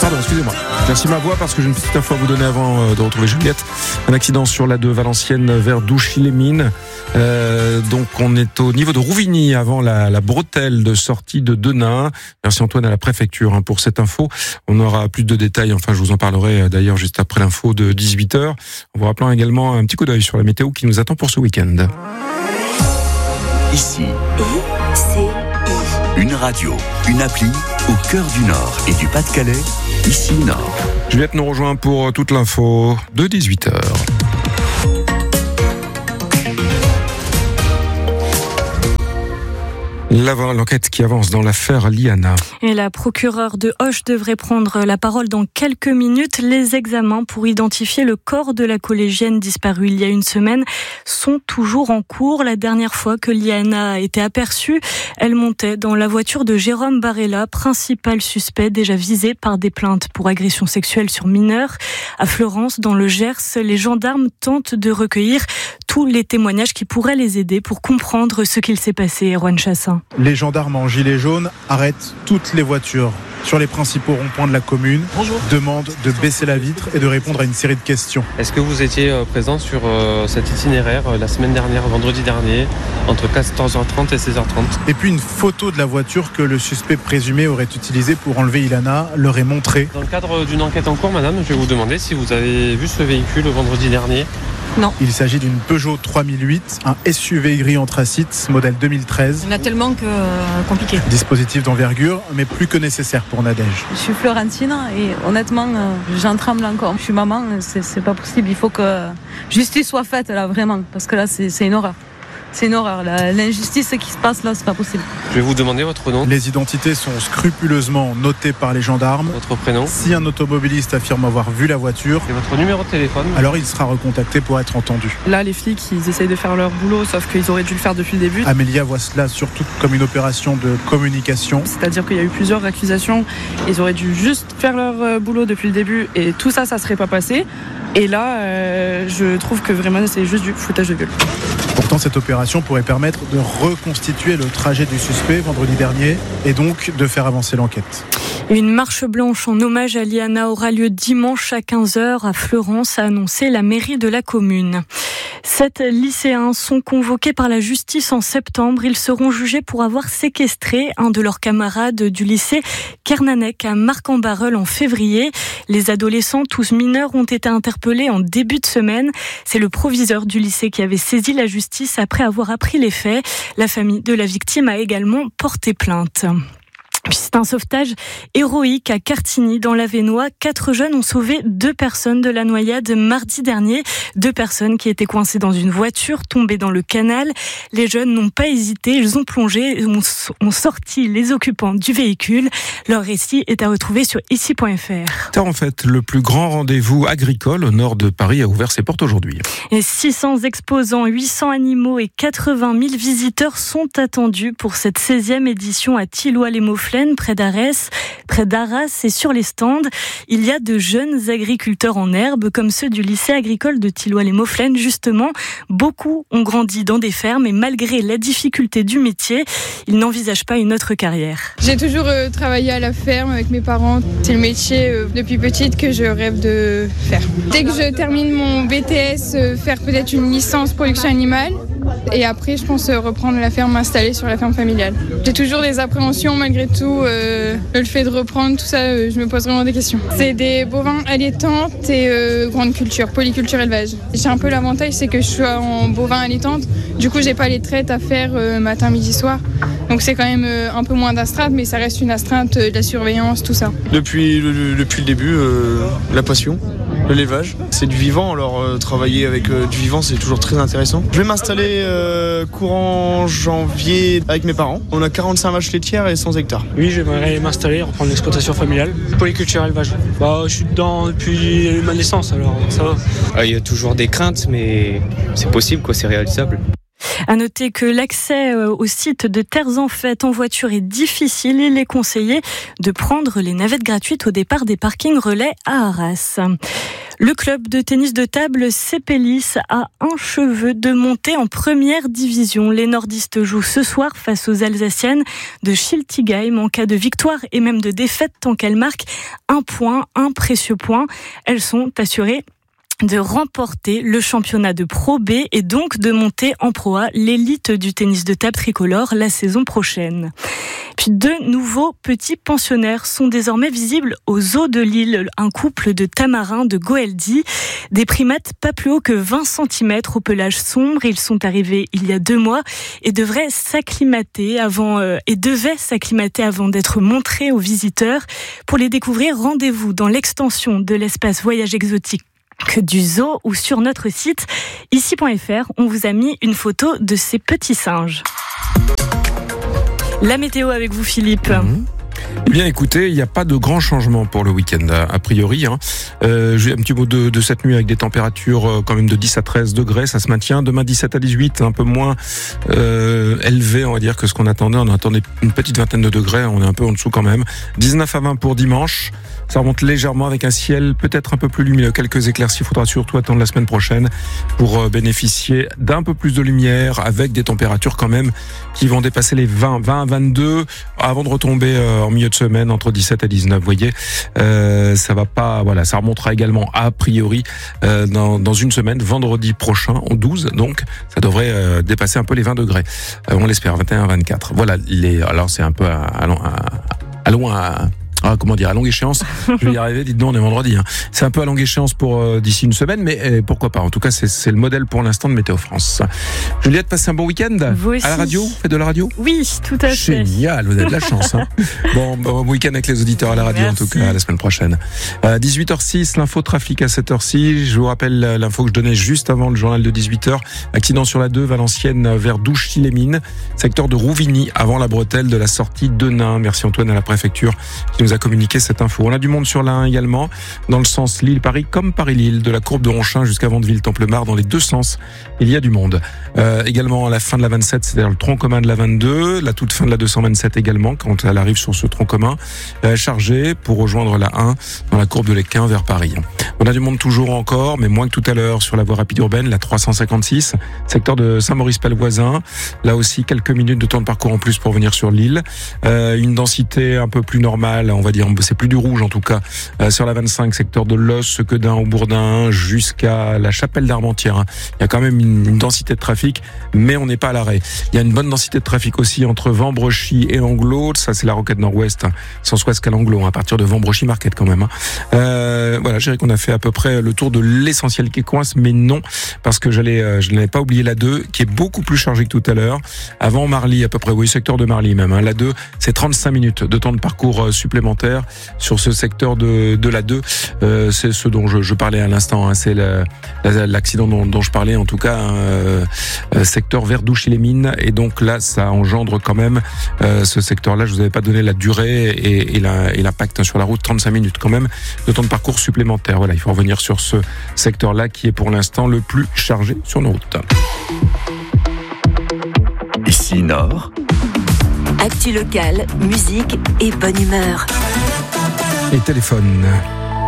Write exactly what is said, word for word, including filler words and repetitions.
Pardon, excusez-moi. Merci ma voix parce que j'ai une petite info à vous donner avant de retrouver Juliette. Un accident sur la deux Valenciennes vers Douchy-les-Mines. Euh, donc on est au niveau de Rouvigny avant la, la bretelle de sortie de Denain. Merci Antoine à la préfecture hein, pour cette info. On aura plus de détails, enfin je vous en parlerai d'ailleurs juste après l'info de dix-huit heures. En vous rappelant également un petit coup d'œil sur la météo qui nous attend pour ce week-end. Ici, I, une radio, une appli au cœur du Nord et du Pas-de-Calais, ici Nord. Juliette nous rejoint pour toute l'info de dix-huit heures. L'enquête qui avance dans l'affaire Liana. Et la procureure de Auch devrait prendre la parole dans quelques minutes. Les examens pour identifier le corps de la collégienne disparue il y a une semaine sont toujours en cours. La dernière fois que Liana a été aperçue, elle montait dans la voiture de Jérôme Barella, principal suspect déjà visé par des plaintes pour agression sexuelle sur mineurs. À Florence, dans le Gers, les gendarmes tentent de recueillir tous les témoignages qui pourraient les aider pour comprendre ce qu'il s'est passé, Erwan Chassin. Les gendarmes en gilet jaune arrêtent toutes les voitures sur les principaux ronds-points de la commune. Bonjour. Demandent de baisser la vitre et de répondre à une série de questions. Est-ce que vous étiez présent sur euh, cet itinéraire euh, la semaine dernière, vendredi dernier, entre quatorze heures trente et seize heures trente? Et puis une photo de la voiture que le suspect présumé aurait utilisée pour enlever Ilana leur est montrée. Dans le cadre d'une enquête en cours, madame, je vais vous demander si vous avez vu ce véhicule le vendredi dernier. Non. Il s'agit d'une Peugeot trois mille huit, un S U V gris anthracite, modèle deux mille treize. Il y en a tellement que euh, compliqué. Dispositif d'envergure, mais plus que nécessaire pour Nadège. Je suis Florentine et honnêtement, euh, j'en tremble encore. Je suis maman, c'est, c'est pas possible. Il faut que justice soit faite là, vraiment, parce que là, c'est, c'est une horreur. C'est une horreur. La, l'injustice qui se passe là, c'est pas possible. Je vais vous demander votre nom. Les identités sont scrupuleusement notées par les gendarmes. Votre prénom. Si un automobiliste affirme avoir vu la voiture, et votre numéro de téléphone, alors il sera recontacté pour être entendu. Là, les flics, ils essayent de faire leur boulot, sauf qu'ils auraient dû le faire depuis le début. Amélia voit cela surtout comme une opération de communication. C'est-à-dire qu'il y a eu plusieurs accusations. Ils auraient dû juste faire leur boulot depuis le début et tout ça, ça serait pas passé. Et là, euh, je trouve que vraiment, c'est juste du foutage de gueule. Pourtant, cette opération pourrait permettre de reconstituer le trajet du suspect vendredi dernier et donc de faire avancer l'enquête. Une marche blanche en hommage à Liana aura lieu dimanche à quinze heures à Florence, a annoncé la mairie de la commune. Sept lycéens sont convoqués par la justice en septembre. Ils seront jugés pour avoir séquestré un de leurs camarades du lycée Kernanek à Marc-en-Barœul en février. Les adolescents, tous mineurs, ont été interpellés en début de semaine. C'est le proviseur du lycée qui avait saisi la justice après avoir appris les faits. La famille de la victime a également porté plainte. Puis c'est un sauvetage héroïque à Cartigny, dans l'Avesnois. Quatre jeunes ont sauvé deux personnes de la noyade mardi dernier. Deux personnes qui étaient coincées dans une voiture, tombées dans le canal. Les jeunes n'ont pas hésité, ils ont plongé, ont sorti les occupants du véhicule. Leur récit est à retrouver sur ici point f r. En fait, le plus grand rendez-vous agricole au nord de Paris a ouvert ses portes aujourd'hui. Et six cents exposants, huit cents animaux et quatre-vingt mille visiteurs sont attendus pour cette seizième édition à Thilloy-les-Mauflaines, près d'Arès, près d'Arras, et sur les stands, il y a de jeunes agriculteurs en herbe, comme ceux du lycée agricole de Thilloy-les-Mauflaines. Justement, beaucoup ont grandi dans des fermes et malgré la difficulté du métier, ils n'envisagent pas une autre carrière. J'ai toujours euh, travaillé à la ferme avec mes parents. C'est le métier euh, depuis petite que je rêve de faire. Dès que je termine mon B T S, euh, faire peut-être une licence production animale. Et après, je pense reprendre la ferme, m'installer sur la ferme familiale. J'ai toujours des appréhensions malgré tout. Euh, le fait de reprendre tout ça, euh, je me pose vraiment des questions. C'est des bovins allaitantes et euh, grande culture, polyculture élevage. J'ai un peu l'avantage, c'est que je suis en bovin allaitante. Du coup, j'ai pas les traites à faire euh, matin, midi, soir. Donc c'est quand même euh, un peu moins d'astreinte, mais ça reste une astreinte, euh, de la surveillance, tout ça. Depuis le, depuis le début, euh, la passion. L'élevage, c'est du vivant, alors euh, travailler avec euh, du vivant, c'est toujours très intéressant. Je vais m'installer euh, courant janvier avec mes parents. On a quarante-cinq vaches laitières et cent hectares. Oui, j'aimerais m'installer, reprendre l'exploitation familiale. Polyculture élevage. Bah, je suis dedans depuis ma naissance, alors ça va. Ah, il y a toujours des craintes, mais c'est possible, quoi, c'est réalisable. À noter que l'accès au site de Terres en Fête en voiture est difficile. Il est conseillé de prendre les navettes gratuites au départ des parkings relais à Arras. Le club de tennis de table Sepelis a un cheveu de monter en première division. Les nordistes jouent ce soir face aux Alsaciennes de Schiltigheim en cas de victoire et même de défaite tant qu'elles marquent un point, un précieux point. Elles sont assurées de remporter le championnat de Pro B et donc de monter en Pro A, l'élite du tennis de table tricolore la saison prochaine. Puis deux nouveaux petits pensionnaires sont désormais visibles aux zoo de Lille. Un couple de tamarins de Goeldi, des primates pas plus hauts que vingt centimètres au pelage sombre. Ils sont arrivés il y a deux mois et devraient s'acclimater avant euh, et devaient s'acclimater avant d'être montrés aux visiteurs. Pour les découvrir, rendez-vous dans l'extension de l'espace voyage exotique du zoo ou sur notre site ici point f r. On vous a mis une photo de ces petits singes. La météo avec vous, Philippe. Mmh. Eh bien, écoutez, il n'y a pas de grands changements pour le week-end, a priori. Hein. Euh, j'ai un petit mot de, de cette nuit avec des températures euh, quand même de dix à treize degrés, ça se maintient. Demain, dix-sept à dix-huit, un peu moins euh, élevé, on va dire, que ce qu'on attendait. On attendait une petite vingtaine de degrés, on est un peu en dessous quand même. dix-neuf à vingt pour dimanche. Ça remonte légèrement avec un ciel peut-être un peu plus lumineux. Quelques éclaircies, il faudra surtout attendre la semaine prochaine pour bénéficier d'un peu plus de lumière avec des températures quand même qui vont dépasser les vingt, vingt à vingt-deux avant de retomber en milieu de semaine entre dix-sept et dix-neuf. Vous voyez, euh, ça va pas, voilà, ça remontera également a priori euh, dans, dans une semaine, vendredi prochain, au douze, donc ça devrait euh, dépasser un peu les vingt degrés. Euh, on l'espère, vingt et un à vingt-quatre. Voilà, les, alors c'est un peu à, à, à, à loin à, Ah, comment dire, à longue échéance. Je vais y arriver, dites donc, on est vendredi. Hein. C'est un peu à longue échéance pour euh, d'ici une semaine, mais euh, pourquoi pas. En tout cas, c'est, c'est le modèle pour l'instant de Météo France. Juliette, passez un bon week-end. Vous aussi. À la radio, faites de la radio. Oui, tout à fait. Génial, vous avez de la chance. Hein. Bon, bon week-end avec les auditeurs à la radio. Merci. En tout cas, à la semaine prochaine. Euh, dix-huit heures six, l'info trafic à sept heures six. Je vous rappelle l'info que je donnais juste avant le journal de dix-huit heures. Accident sur la deux, Valenciennes vers Douchy-les-Mines, secteur de Rouvigny, avant la bretelle de la sortie de Nain. Merci Antoine à la préfecture qui nous a communiqué cette info. On a du monde sur l'A un également, dans le sens Lille-Paris comme Paris-Lille, de la courbe de Ronchin jusqu'à Vandeville-Templemar, dans les deux sens, il y a du monde. Euh, également à la fin de la vingt-sept, c'est-à-dire le tronc commun de la vingt-deux, la toute fin de la deux cent vingt-sept également, quand elle arrive sur ce tronc commun, euh, chargée pour rejoindre la un dans la courbe de l'Équin vers Paris. On a du monde toujours encore, mais moins que tout à l'heure sur la voie rapide urbaine, la trois cent cinquante-six, secteur de Saint-Maurice-Pelvoisin. Là aussi, quelques minutes de temps de parcours en plus pour venir sur Lille. Euh, une densité un peu plus normale, on va dire, c'est plus du rouge en tout cas, euh, sur la vingt-cinq, secteur de Los, Sequedin au Bourdin, jusqu'à la Chapelle d'Armentières. Il y a quand même une, une densité de trafic, mais on n'est pas à l'arrêt. Il y a une bonne densité de trafic aussi entre Vambrechy et Anglo, ça c'est la Roquette Nord-Ouest, hein, sens ouest qu'à l'Anglo, hein, à partir de Vambrechy Market quand même. Hein. Euh, voilà, je dirais qu'on a fait à peu près le tour de l'essentiel qui coince, mais non, parce que j'allais, euh, je n'avais pas oublié la deux, qui est beaucoup plus chargée que tout à l'heure. Avant Marly, à peu près, oui, secteur de Marly même. Hein. La deux, c'est trente-cinq minutes de temps de parcours euh, supplémentaire sur ce secteur de, de la deux. Euh, c'est ce dont je, je parlais à l'instant. Hein. C'est la, la, l'accident dont, dont je parlais, en tout cas, hein, euh, secteur vers Douchy-les-Mines. Et donc là, ça engendre quand même euh, ce secteur-là. Je vous avais pas donné la durée et, et, la, et l'impact sur la route. trente-cinq minutes quand même de temps de parcours supplémentaire. Voilà, il faut revenir sur ce secteur-là qui est pour l'instant le plus chargé sur nos routes. Ici Nord. Actu locale, musique et bonne humeur. Et téléphone.